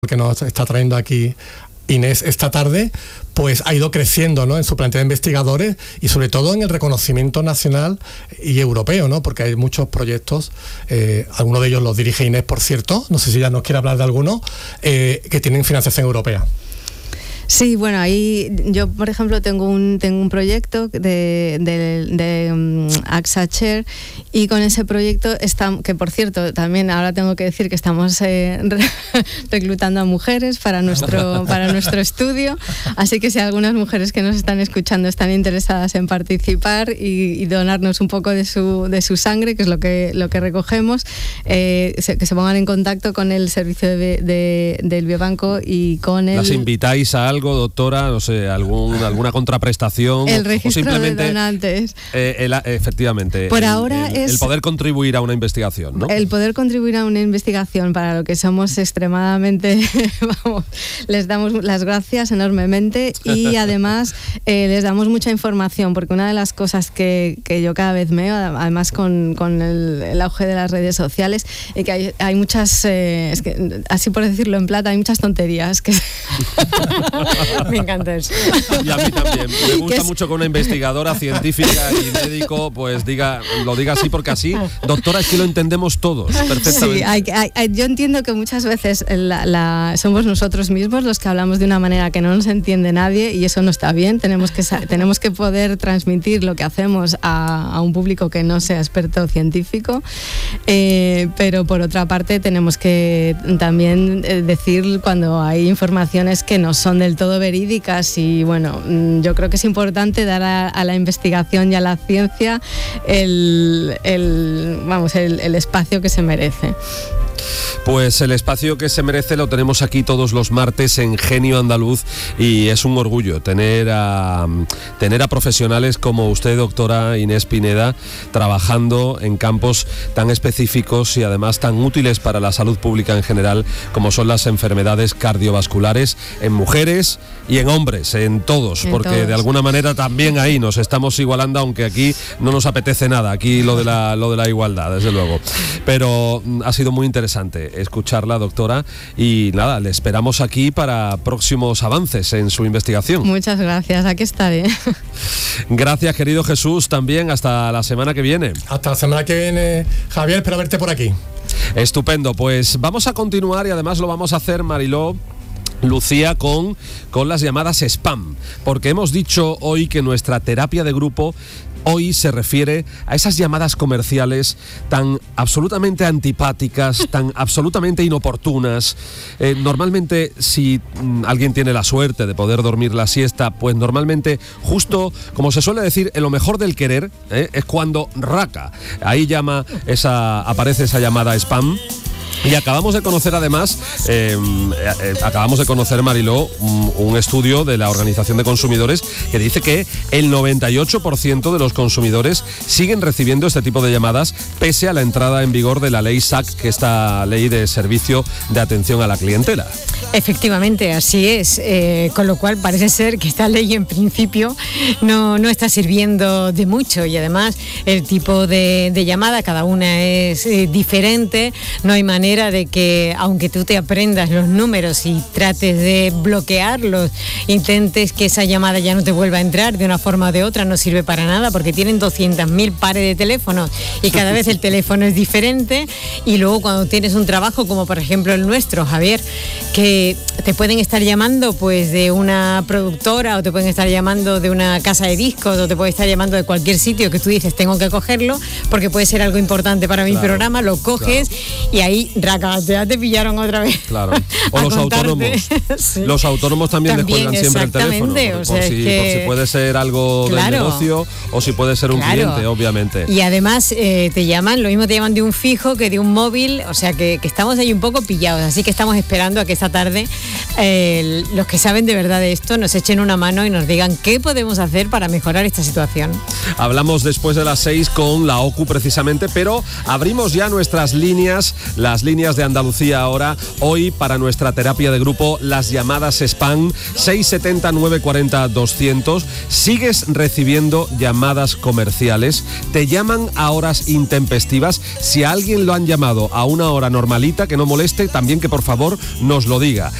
que nos está trayendo aquí Inés esta tarde, pues ha ido creciendo, ¿no?, en su plantilla de investigadores y sobre todo en el reconocimiento nacional y europeo, ¿no?, porque hay muchos proyectos, algunos de ellos los dirige Inés, por cierto, no sé si ya nos quiere hablar de alguno, que tienen financiación europea. Sí, bueno, ahí yo, por ejemplo, tengo un proyecto de AXA Chair, y con ese proyecto, que por cierto, también ahora tengo que decir que estamos reclutando a mujeres para nuestro estudio, así que si algunas mujeres que nos están escuchando están interesadas en participar y donarnos un poco de su sangre, que es lo que recogemos, que se pongan en contacto con el servicio del Biobanco y con el... ¿Las invitáis a algo, doctora? No sé, alguna contraprestación. El registro o simplemente, de donantes. Efectivamente. Por ahora el poder contribuir a una investigación, ¿no? El poder contribuir a una investigación, para lo que somos extremadamente... vamos, les damos las gracias enormemente y además les damos mucha información, porque una de las cosas que yo cada vez veo, además con el auge de las redes sociales, es que hay muchas, es que, así por decirlo en plata, hay muchas tonterías que... Me encanta eso. Y a mí también. Me gusta mucho que una investigadora científica y médico pues lo diga así, porque así, doctora, es que lo entendemos todos perfectamente. Sí, yo entiendo que muchas veces somos nosotros mismos los que hablamos de una manera que no nos entiende nadie, y eso no está bien. Tenemos que poder transmitir lo que hacemos a un público que no sea experto científico, pero por otra parte tenemos que también decir cuando hay informaciones que no son del todo verídicas, y bueno, yo creo que es importante dar a la investigación y a la ciencia el espacio que se merece. Pues el espacio que se merece lo tenemos aquí todos los martes en Genio Andaluz, y es un orgullo tener a profesionales como usted, doctora Inés Pineda, trabajando en campos tan específicos y además tan útiles para la salud pública en general, como son las enfermedades cardiovasculares en mujeres y en hombres, en todos, porque de alguna manera también ahí nos estamos igualando, aunque aquí no nos apetece nada, aquí lo de la igualdad, desde luego. Pero ha sido muy interesante escucharla, doctora, y nada, le esperamos aquí para próximos avances en su investigación. Muchas gracias, aquí estaré. Gracias, querido Jesús, también hasta la semana que viene. Hasta la semana que viene, Javier, espero verte por aquí. Estupendo, pues vamos a continuar, y además lo vamos a hacer, Mariló, Lucía, con las llamadas spam, porque hemos dicho hoy que nuestra terapia de grupo hoy se refiere a esas llamadas comerciales tan absolutamente antipáticas, tan absolutamente inoportunas. Normalmente, si alguien tiene la suerte de poder dormir la siesta, pues normalmente, justo como se suele decir, en lo mejor del querer, es cuando raca. Ahí aparece esa llamada spam. Y acabamos de conocer además, Mariló, un estudio de la Organización de Consumidores que dice que el 98% de los consumidores siguen recibiendo este tipo de llamadas pese a la entrada en vigor de la ley SAC, que es esta ley de servicio de atención a la clientela. Efectivamente, así es, con lo cual parece ser que esta ley en principio no está sirviendo de mucho, y además el tipo de llamada, cada una es diferente, no hay manera de que, aunque tú te aprendas los números y trates de bloquearlos, intentes que esa llamada ya no te vuelva a entrar de una forma o de otra, no sirve para nada, porque tienen 200.000 pares de teléfonos y cada vez el teléfono es diferente. Y luego, cuando tienes un trabajo como por ejemplo el nuestro, Javier, que te pueden estar llamando pues de una productora, o te pueden estar llamando de una casa de discos, o te pueden estar llamando de cualquier sitio que tú dices tengo que cogerlo porque puede ser algo importante para mi programa, lo coges, y ahí ya te pillaron otra vez. Claro. O los autónomos. Sí. Los autónomos también descuelgan siempre el teléfono. O sea, por si puede ser algo del negocio, o si puede ser un cliente, obviamente. Y además te llaman, lo mismo te llaman de un fijo que de un móvil, o sea que estamos ahí un poco pillados, así que estamos esperando a que esta tarde los que saben de verdad de esto nos echen una mano y nos digan qué podemos hacer para mejorar esta situación. Hablamos después de las 6 con la OCU precisamente, pero abrimos ya nuestras líneas, las líneas de Andalucía ahora, hoy para nuestra terapia de grupo, las llamadas spam, 670 940 200. ¿Sigues recibiendo llamadas comerciales? ¿Te llaman a horas intempestivas? Si a alguien lo han llamado a una hora normalita, que no moleste, también que por favor nos lo diga.